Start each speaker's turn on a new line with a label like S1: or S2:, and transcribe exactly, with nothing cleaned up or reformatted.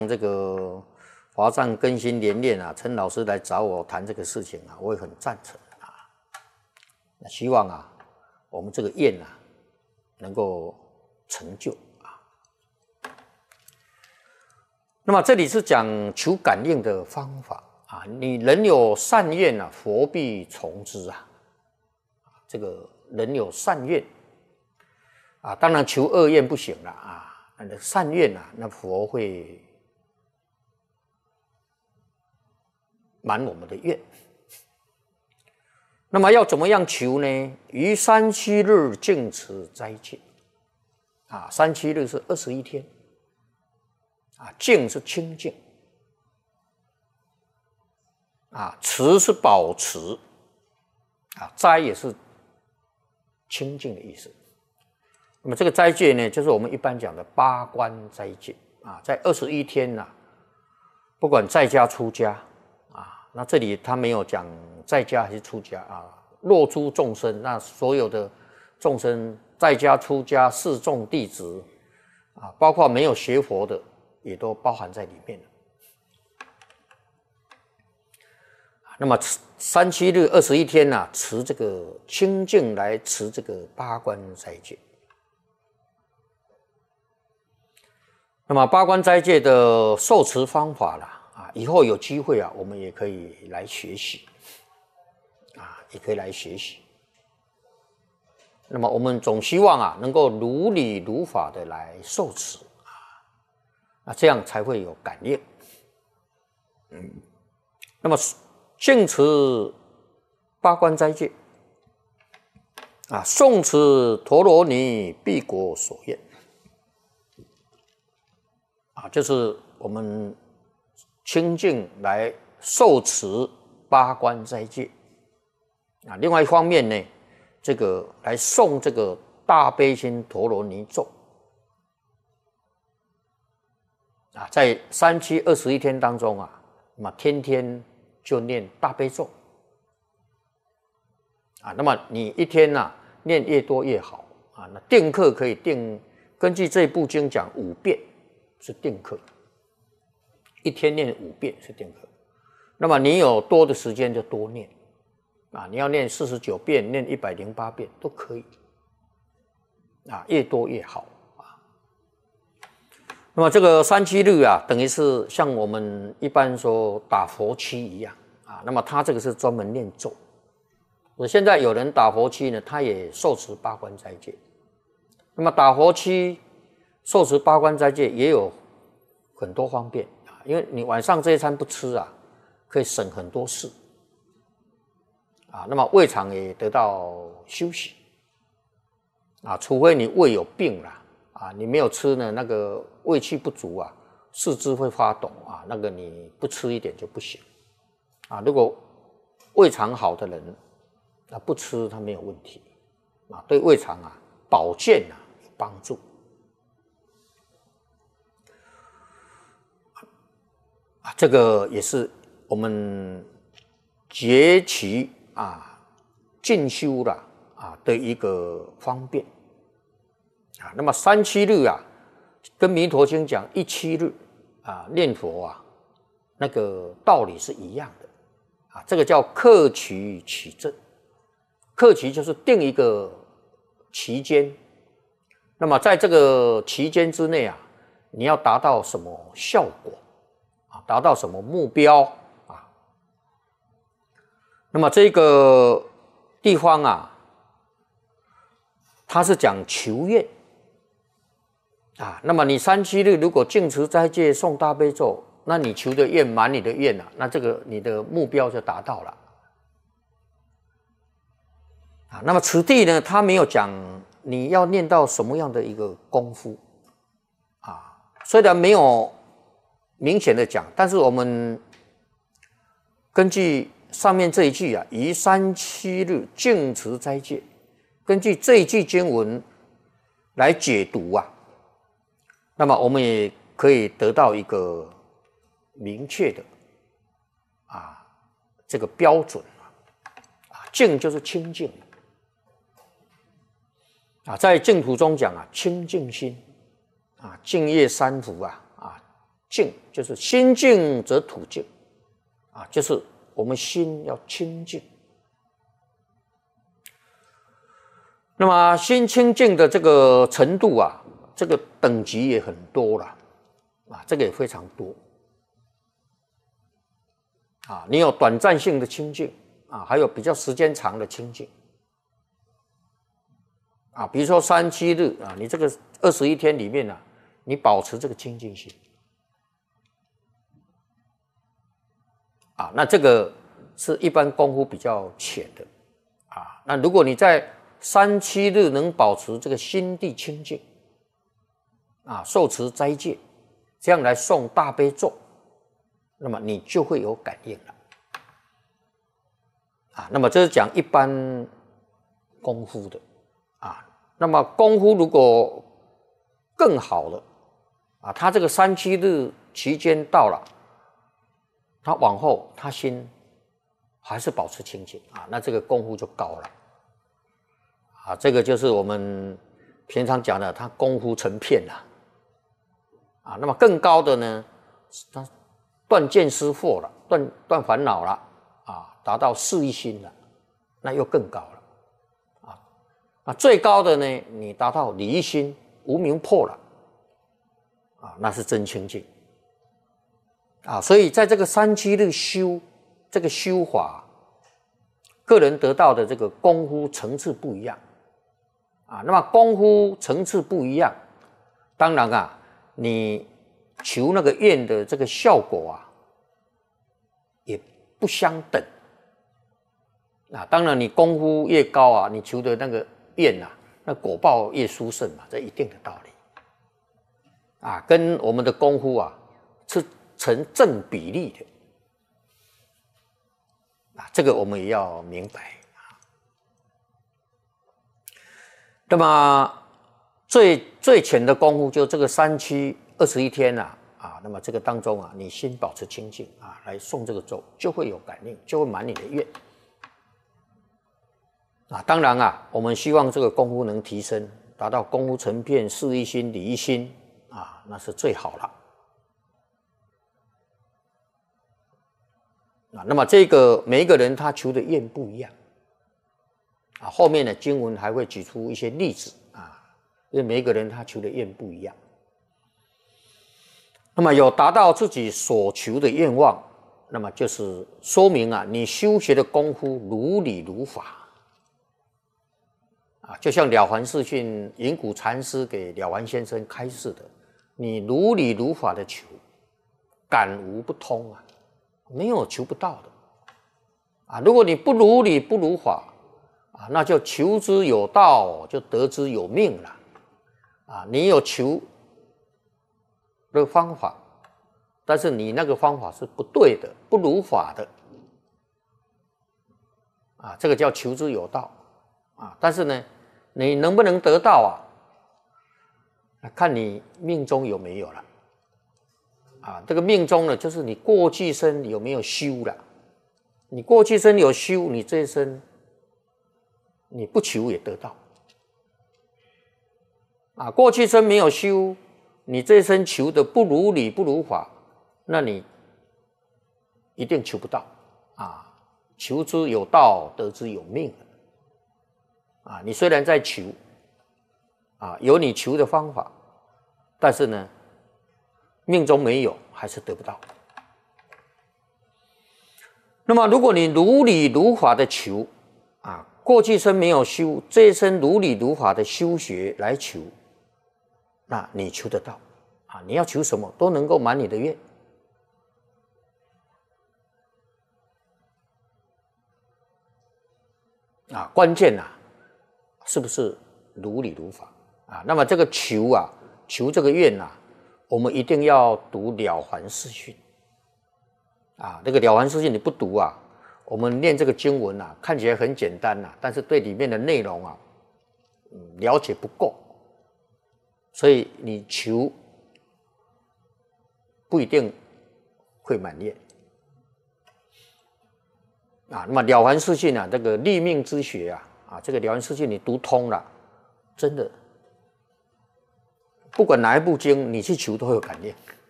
S1: 这个华藏更新连练啊，陈老师来找我谈这个事情啊，我也很赞成啊。那希望啊，我们这个愿啊，能够成就啊。那么这里是讲求感应的方法啊，你人有善愿啊，佛必从之啊。这个人有善愿啊，当然求恶愿不行了啊。那善愿啊，那佛会满我们的愿。那么要怎么样求呢？于三七日净持斋戒啊，三七日是二十一天啊，净是清净啊，持是保持啊，斋也是清净的意思。那么这个斋戒呢，就是我们一般讲的八关斋戒啊，在二十一天呐、啊，不管在家出家啊，那这里他没有讲在家还是出家啊，若诸众生，那所有的众生在家出家示众弟子啊，包括没有学佛的，也都包含在里面了。那么三七日二十一天呐、啊，持这个清净来持这个八关斋戒。那么八关斋戒的受持方法啦，啊，以后有机会啊，我们也可以来学习，啊，也可以来学习。那么我们总希望啊，能够如理如法的来受持啊，那这样才会有感应。嗯，那么净持八关斋戒啊，诵持陀罗尼必果所愿。啊，就是我们清净来受持八关斋戒啊。另外一方面呢，这个来诵这个大悲心陀罗尼咒啊，在三七二十一天当中啊，那么天天就念大悲咒啊。那么你一天呐、啊、念越多越好啊。那定课可以定，根据这部经讲五遍。是定课，一天念五遍是定课。那么你有多的时间就多念啊，你要念四十九遍，念一百零八遍都可以啊，越多越好啊。那么这个三七日啊，等于是像我们一般说打佛七一样啊。那么他这个是专门念咒。我现在有人打佛七呢，他也受持八关斋戒。那么打佛七。受持八关斋戒也有很多方便啊，因为你晚上这一餐不吃啊，可以省很多事啊。那么胃肠也得到休息啊，除非你胃有病啦啊，你没有吃呢，那个胃气不足啊，四肢会发抖啊，那个你不吃一点就不行啊。如果胃肠好的人，那不吃他没有问题啊，对胃肠啊保健啊有帮助。啊，这个也是我们节期啊进修了啊的一个方便啊。那么三七日啊，跟弥陀经讲一七日啊念佛啊，那个道理是一样的啊。这个叫克期起正，克期就是定一个期间，那么在这个期间之内啊，你要达到什么效果？达到什么目标啊？那么这个地方啊，它是讲求愿啊。那么你三七日如果净持斋戒诵大悲咒，那你求的愿满你的愿啊，那这个你的目标就达到了啊。那么此地呢，他没有讲你要念到什么样的一个功夫啊，虽然没有明显的讲，但是我们根据上面这一句啊，于三七日净持斋戒，根据这一句经文来解读啊，那么我们也可以得到一个明确的啊这个标准啊，净就是清净啊，在净土中讲啊，清净心啊，净业三福啊。 净就是心净则土净啊，就是我们心要清净。那么心清净的这个程度啊，这个等级也很多了啊，这个也非常多啊。你有短暂性的清净啊，还有比较时间长的清净啊。比如说三七日啊，你这个二十一天里面啊，你保持这个清净心啊，那这个是一般功夫比较浅的啊。那如果你在三七日能保持这个心地清净啊，受持斋戒，这样来诵大悲咒，那么你就会有感应了啊。那么这是讲一般功夫的啊。那么功夫如果更好了啊，他这个三七日期间到了，他往后他心还是保持清净啊，那这个功夫就高了啊。这个就是我们平常讲的，他功夫成片了啊。那么更高的呢，他断见思惑了，断断烦恼了啊，达到四一心了，那又更高了啊。那最高的呢，你达到离一心无明破了啊，那是真清净啊。所以在这个三七日修这个修法，个人得到的这个功夫层次不一样啊。那么功夫层次不一样，当然啊，你求那个愿的这个效果啊，也不相等啊。当然，你功夫越高啊，你求的那个愿啊，那果报越殊胜嘛，这一定的道理啊，跟我们的功夫啊是成正比例的啊，这个我们也要明白啊。那么最最浅的功夫，就这个三七二十一天啊啊，那么这个当中啊，你心保持清净啊，来诵这个咒，就会有感应，就会满你的愿啊。当然啊，我们希望这个功夫能提升，达到功夫成片、事一心、理一心啊，那是最好了啊。那么这个每一个人他求的愿不一样啊，后面的经文还会举出一些例子啊，因为每一个人他求的愿不一样。那么有达到自己所求的愿望，那么就是说明啊，你修学的功夫如理如法啊，就像了凡四训云谷禅师给了凡先生开示的，你如理如法的求，感无不通啊，没有求不到的啊。如果你不如理不如法啊，那就求之有道，就得之有命了啊。你有求的方法，但是你那个方法是不对的，不如法的啊，这个叫求之有道啊。但是呢，你能不能得到啊？看你命中有没有了啊。这个命中呢，就是你过去生有没有修了。你过去生有修，你这一生你不求也得到啊。过去生没有修，你这一生求的不如理不如法，那你一定求不到啊。求之有道，得之有命啊。你虽然在求啊，有你求的方法，但是呢，命中没有，还是得不到。那么，如果你如理如法的求啊，过去生没有修，这一生如理如法的修学来求，那你求得到啊。你要求什么，都能够满你的愿啊。关键啊，是不是如理如法啊？那么这个求啊，求这个愿啊，我们一定要读了凡四训啊。这个了凡四训你不读啊，我们念这个经文啊，看起来很简单啊，但是对里面的内容啊，嗯，了解不够，所以你求不一定会满愿啊。那么了凡四训啊，这个立命之学啊，啊，这个了凡四训你读通了，真的，不管哪一部经，你去求都会有感应。